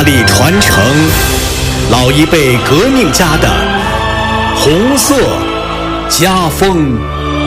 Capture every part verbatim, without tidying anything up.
力传承老一辈革命家的红色家风。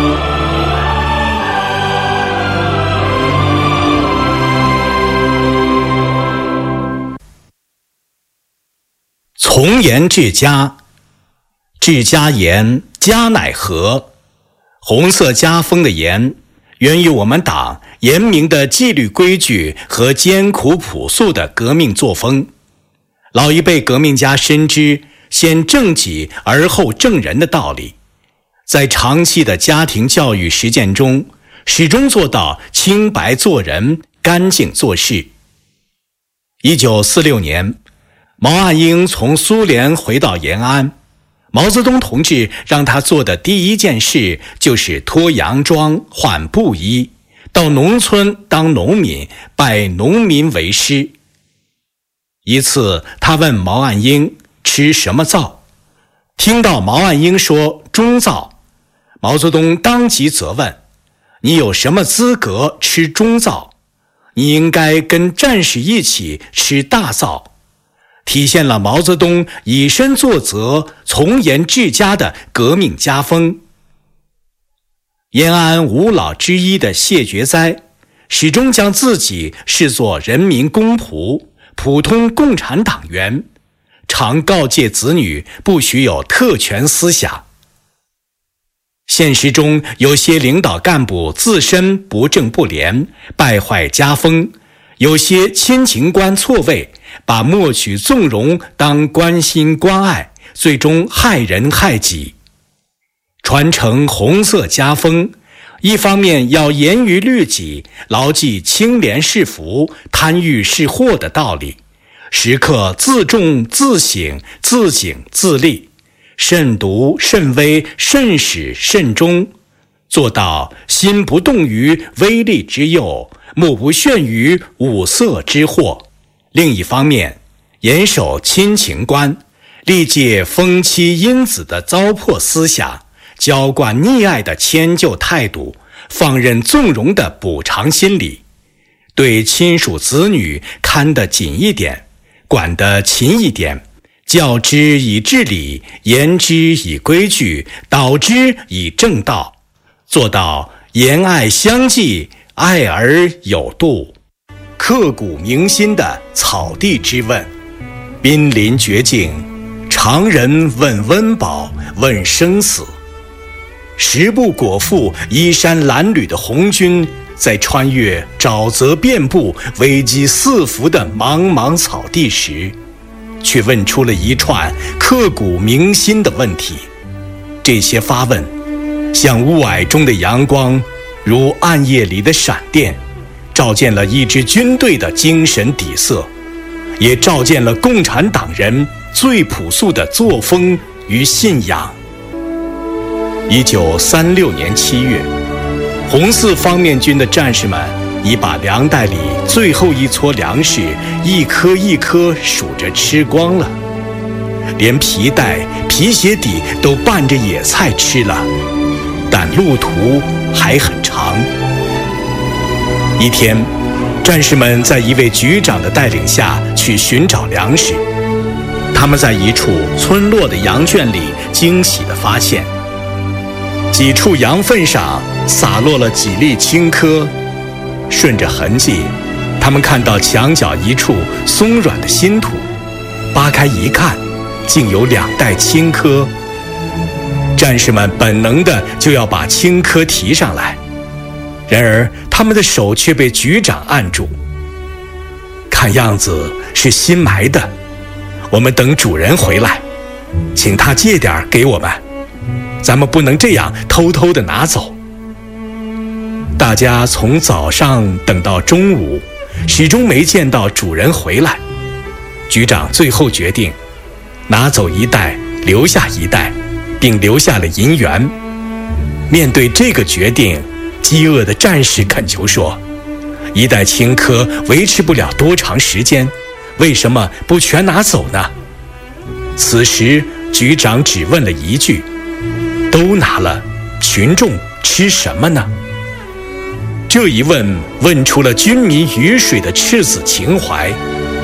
从严治家，治家严，家乃和。红色家风的严，源于我们党严明的纪律规矩和艰苦朴素的革命作风。老一辈革命家深知先正己而后正人的道理，在长期的家庭教育实践中，始终做到清白做人，干净做事。一九四六年，毛岸英从苏联回到延安，毛泽东同志让他做的第一件事就是脱洋装换布衣，到农村当农民，拜农民为师。一次他问毛岸英吃什么皂，听到毛岸英说中皂，毛泽东当即责问：你有什么资格吃中皂？你应该跟战士一起吃大皂。体现了毛泽东以身作则、从严治家的革命家风。延安五老之一的谢觉哉，始终将自己视作人民公仆、普通共产党员，常告诫子女不许有特权思想。现实中有些领导干部自身不正不廉，败坏家风，有些亲情观错位，把默许纵容当关心关爱，最终害人害己。传承红色家风，一方面要严于律己，牢记清廉是福、贪欲是祸的道理，时刻自重自省、自警自立，慎独慎微、慎始慎终，做到心不动于微利之诱，目不眩于五色之祸。另一方面，严守亲情观，历届封妻荫子的糟粕思想，娇惯溺爱的迁就态度，放任纵容的补偿心理，对亲属子女看得紧一点，管得勤一点，教之以治理，严之以规矩，导之以正道，做到严爱相济，爱而有度。刻骨铭心的草地之问，濒临绝境，常人问温饱，问生死。食不果腹、衣衫褴褛的红军，在穿越沼泽遍布、危机四伏的茫茫草地时，却问出了一串刻骨铭心的问题。这些发问，像雾霭中的阳光，如暗夜里的闪电，照见了一支军队的精神底色，也照见了共产党人最朴素的作风与信仰。一九三六年七月，红四方面军的战士们已把粮袋里最后一撮粮食一颗一颗数着吃光了，连皮带、皮鞋底都拌着野菜吃了，但路途还很长。一天，战士们在一位局长的带领下去寻找粮食。他们在一处村落的羊圈里惊喜地发现，几处羊粪上洒落了几粒青稞。顺着痕迹，他们看到墙角一处松软的新土，扒开一看，竟有两袋青稞。战士们本能的就要把青稞提上来，然而他们的手却被局长按住。看样子是新埋的，我们等主人回来，请他借点给我们，咱们不能这样偷偷地拿走。大家从早上等到中午，始终没见到主人回来。局长最后决定拿走一袋，留下一袋，并留下了银元。面对这个决定，饥饿的战士恳求说，一袋青稞维持不了多长时间，为什么不全拿走呢？此时局长只问了一句，都拿了，群众吃什么呢？这一问问出了军民鱼水的赤子情怀，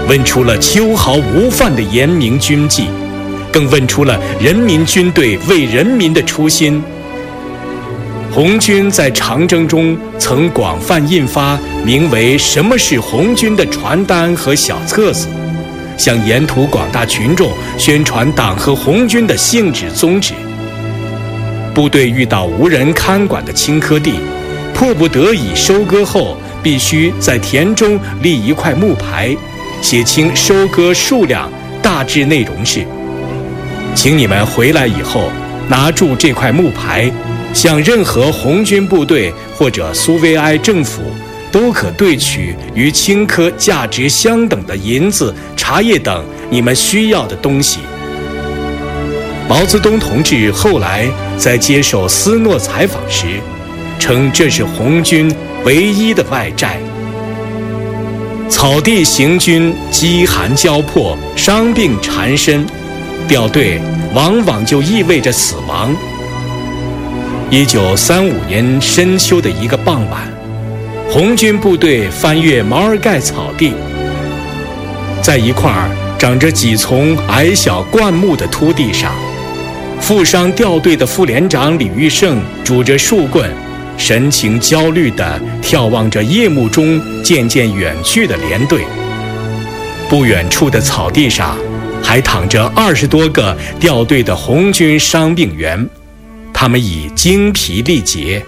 问出了秋毫无犯的严明军纪，更问出了人民军队为人民的初心。红军在长征中曾广泛印发名为《什么是红军》的传单和小册子，向沿途广大群众宣传党和红军的性质宗旨。部队遇到无人看管的青稞地，迫不得已收割后，必须在田中立一块木牌，写清收割数量，大致内容是：请你们回来以后拿住这块木牌，向任何红军部队或者苏维埃政府都可兑取与青稞价值相等的银子、茶叶等你们需要的东西。毛泽东同志后来在接受斯诺采访时，称这是红军唯一的外债。草地行军，饥寒交迫，伤病缠身，掉队往往就意味着死亡。一九三五年深秋的一个傍晚，红军部队翻越毛尔盖草地，在一块长着几丛矮小灌木的秃地上，负伤掉队的副连长李玉胜拄着树棍，神情焦虑地眺望着夜幕中渐渐远去的连队。不远处的草地上还躺着二十多个掉队的红军伤病员，他们已精疲力竭。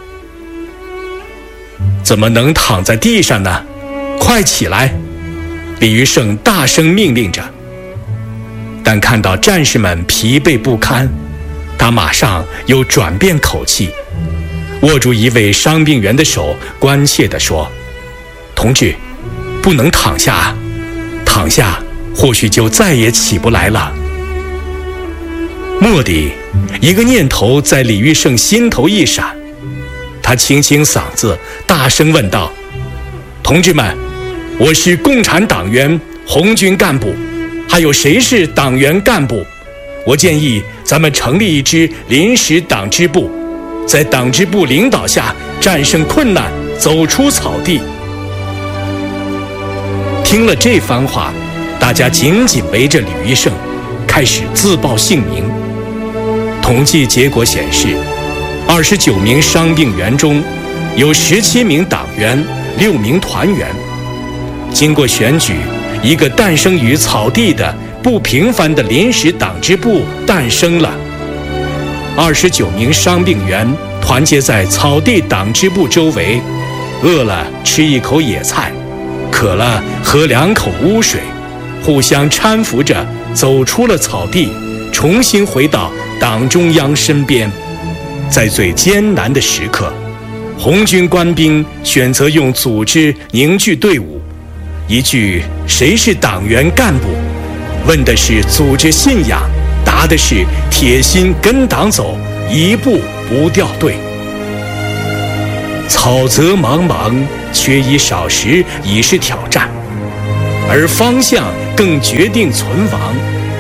怎么能躺在地上呢？快起来！李玉胜大声命令着。但看到战士们疲惫不堪，他马上又转变口气，握住一位伤病员的手，关切地说：同志，不能躺下，躺下或许就再也起不来了。蓦地，一个念头在李玉胜心头一闪，他清清嗓子，大声问道：同志们，我是共产党员，红军干部，还有谁是党员干部？我建议咱们成立一支临时党支部，在党支部领导下战胜困难，走出草地。听了这番话，大家紧紧围着李玉胜，开始自报姓名。统计结果显示，二十九名伤病员中，有十七名党员，六名团员。经过选举，一个诞生于草地的不平凡的临时党支部诞生了。二十九名伤病员团结在草地党支部周围，饿了吃一口野菜，渴了喝两口污水，互相搀扶着走出了草地，重新回到党中央身边。在最艰难的时刻，红军官兵选择用组织凝聚队伍。一句谁是党员干部，问的是组织信仰，答的是铁心跟党走，一步不掉队。草泽茫茫，缺衣少食已是挑战，而方向更决定存亡。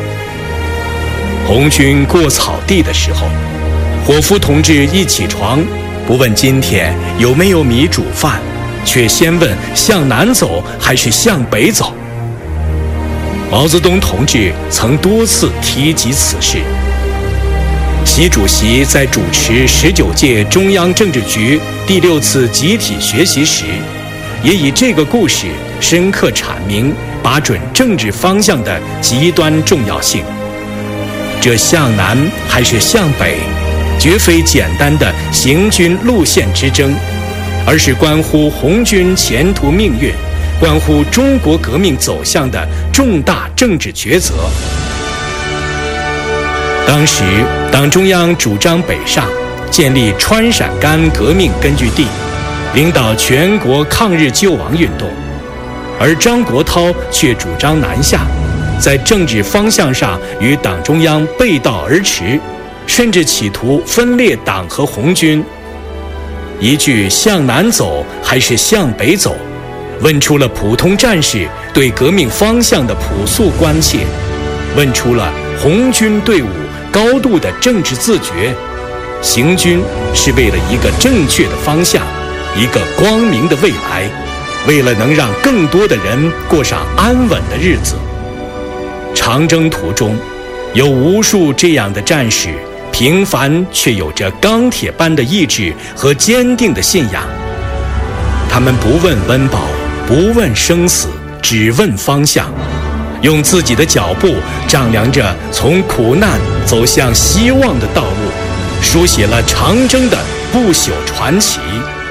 红军过草地的时候，伙夫同志一起床，不问今天有没有米煮饭，却先问向南走还是向北走。毛泽东同志曾多次提及此事。习主席在主持十九届中央政治局第六次集体学习时，也以这个故事深刻阐明把准政治方向的极端重要性。这向南还是向北，绝非简单的行军路线之争，而是关乎红军前途命运，关乎中国革命走向的重大政治抉择。当时党中央主张北上，建立川陕甘革命根据地，领导全国抗日救亡运动，而张国焘却主张南下，在政治方向上与党中央背道而驰，甚至企图分裂党和红军。一句向南走还是向北走，问出了普通战士对革命方向的朴素关切，问出了红军队伍高度的政治自觉。行军是为了一个正确的方向，一个光明的未来。 为了能让更多的人过上安稳的日子。长征途中，有无数这样的战士，平凡却有着钢铁般的意志和坚定的信仰。他们不问温饱，不问生死，只问方向，用自己的脚步丈量着从苦难走向希望的道路，书写了长征的不朽传奇。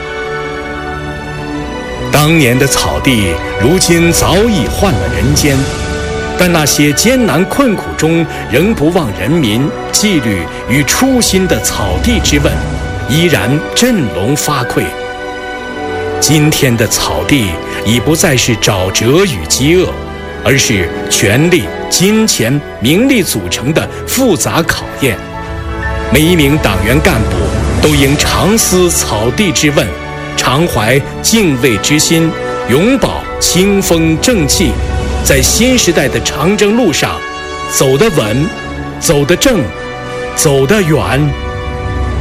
当年的草地，如今早已换了人间，但那些艰难困苦中仍不忘人民、纪律与初心的草地之问，依然振聋发聩。今天的草地已不再是沼泽与饥饿，而是权力、金钱、名利组成的复杂考验。每一名党员干部都应常思草地之问，常怀敬畏之心，永葆清风正气，在新时代的长征路上走得稳，走得正，走得远。